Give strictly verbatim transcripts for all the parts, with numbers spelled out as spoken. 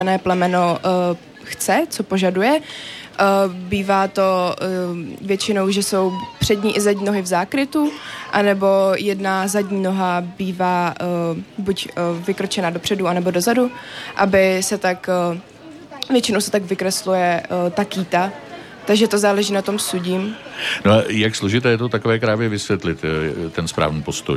dané plemeno uh, chce, co požaduje. Uh, bývá to uh, většinou, že jsou přední i zadní nohy v zákrytu, anebo jedna zadní noha bývá uh, buď uh, vykročena dopředu, anebo dozadu, aby se tak, uh, většinou se tak vykresluje uh, ta kýta, takže to záleží na tom sudím. No a jak složité je to takové krávě vysvětlit, ten správný postoj?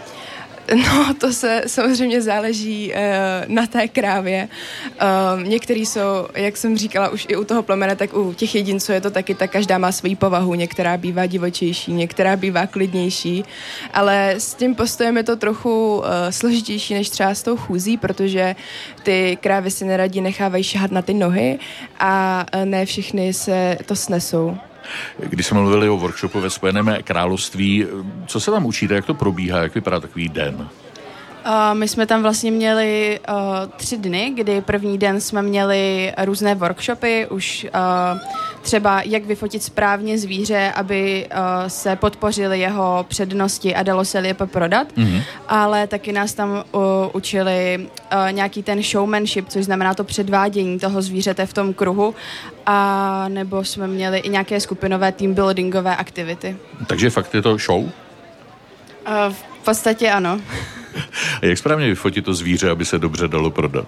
No, to se samozřejmě záleží uh, na té krávě. Uh, některý jsou, jak jsem říkala, už i u toho plemene, tak u těch jedinců je to taky, tak každá má svoji povahu. Některá bývá divočejší, některá bývá klidnější, ale s tím postojem je to trochu uh, složitější než třeba s tou chůzí, protože ty krávy si neradí nechávají šahat na ty nohy a uh, ne všechny se to snesou. Když jsme mluvili o workshopu ve Spojeném království, co se tam učíte, jak to probíhá, jak vypadá takový den? Uh, my jsme tam vlastně měli uh, tři dny, kdy první den jsme měli různé workshopy, už uh, třeba jak vyfotit správně zvíře, aby uh, se podpořily jeho přednosti a dalo se lépe prodat, mm-hmm. ale taky nás tam uh, učili uh, nějaký ten showmanship, což znamená to předvádění toho zvířete v tom kruhu, a nebo jsme měli i nějaké skupinové teambuildingové aktivity. Takže fakt je to show? Uh, v podstatě ano. A jak správně vyfotit to zvíře, aby se dobře dalo prodat?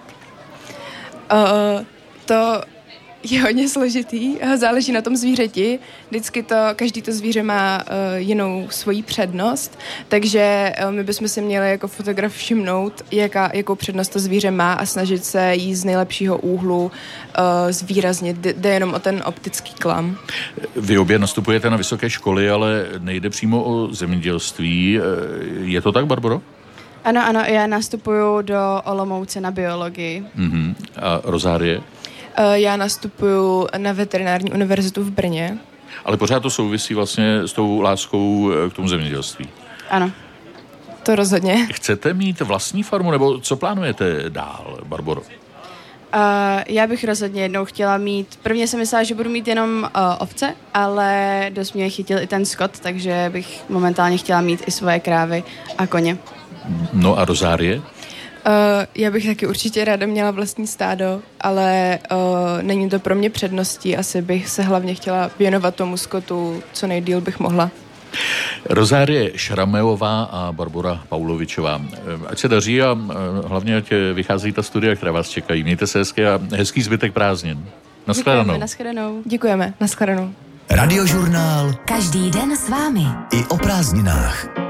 Uh, to je hodně složitý, záleží na tom zvířeti. Vždycky to, každý to zvíře má uh, jinou svoji přednost, takže uh, my bychom si měli jako fotograf všimnout, jaká, jakou přednost to zvíře má a snažit se jí z nejlepšího úhlu uh, zvýraznit. Jde jenom o ten optický klam. Vy obě nastupujete na vysoké školy, ale nejde přímo o zemědělství. Je to tak, Barboro? Ano, ano, já nastupuju do Olomouce na biologii. Uh-huh. A Rozárie? Já nastupuju na veterinární univerzitu v Brně. Ale pořád to souvisí vlastně s tou láskou k tomu zemědělství. Ano. To rozhodně. Chcete mít vlastní farmu, nebo co plánujete dál, Barboro? Uh, já bych rozhodně jednou chtěla mít, prvně jsem myslela, že budu mít jenom uh, ovce, ale dost mě chytil i ten skot, takže bych momentálně chtěla mít i svoje krávy a koně. No a Rozárie? Uh, já bych taky určitě ráda měla vlastní stádo, ale uh, není to pro mě předností. Asi bych se hlavně chtěla věnovat tomu skotu, co nejdýl bych mohla. Rozárie Šrameová a Barbora Paulovičová. Ať se daří a hlavně ať vychází ta studia, která vás čekají. Mějte se hezky a hezký zbytek prázdnin. Naschledanou. Děkujeme, naschledanou. Děkujeme, naschledanou. Radiožurnál. Každý den s vámi. I o prázdninách.